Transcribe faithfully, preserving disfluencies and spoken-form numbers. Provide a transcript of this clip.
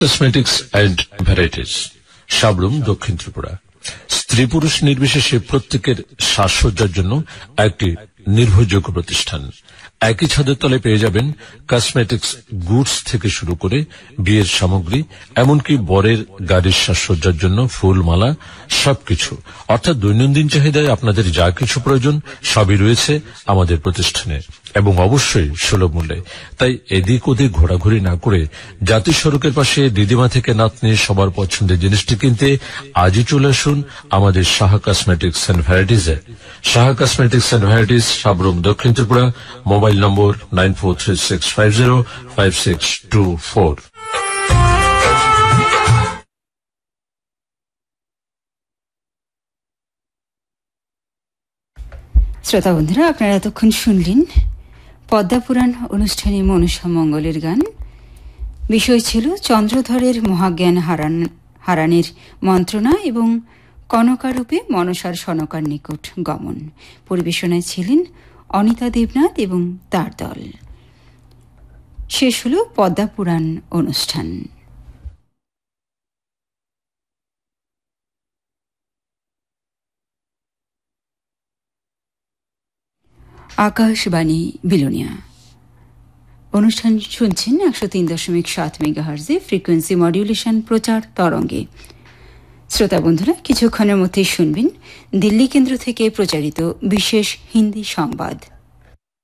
Cosmetics and varieties, Sabroom, দক্ষিণ ত্রিপুরা। স্ত্রী পুরুষ নির্বিশেষে প্রত্যেকের সাজসজ্জার জন্য একটি নির্ভরযোগ্য প্রতিষ্ঠান। একই ছাদের তলে পেয়ে যাবেন কসমেটিক্স গুডস থেকে শুরু করে বিয়ের সামগ্রী, এমনকি বরের গাড়ির সাজসজ্জার জন্য ফুলমালা, সবকিছু। অর্থাৎ দৈনন্দিন চাহিদায় আপনাদের যা কিছু প্রয়োজন সবই রয়েছে আমাদের প্রতিষ্ঠানে, এবং অবশ্যই সুলভ মূল্যে। তাই এদিক ওদিক ঘোরাঘুরি না করে জাতীয় সড়কের পাশে দিদিমা থেকে নাতনি সবার পছন্দের জিনিসটি কিনতে আজই চলে আসুন আমাদের Saha cosmetics and ভ্যারাইটিসে। Saha cosmetics and varieties, Sabroom, দক্ষিণ ত্রিপুরা। মোবাইল নম্বর nine four three six five zero five six two four. শ্রোতা বন্ধুরা, আপনারা এতক্ষণ শুনলেন পদ্মাপুরাণ অনুষ্ঠানে মনসা মঙ্গলের গান। বিষয় ছিল চন্দ্রধরের মহাজ্ঞান হারান হারানের মন্ত্রণা এবং কনকারূপে মনসার সনকার নিকট গমন। পরিবেশনায় ছিলেন অনিতা দেবনাথ এবং তার দল। শেষ হল পদ্মাপুরাণ অনুষ্ঠান। আকাশবাণী বিলোনিয়া অনুষ্ঠান শুনছেন একশো তিন দশমিক সাত মেগাহার্জে ফ্রিকোয়েন্সি মডিউলেশন প্রচার তরঙ্গে। শ্রোতা বন্ধুরা, কিছুক্ষণের মধ্যেই শুনবেন দিল্লি কেন্দ্র থেকে প্রচারিত বিশেষ হিন্দি সংবাদ।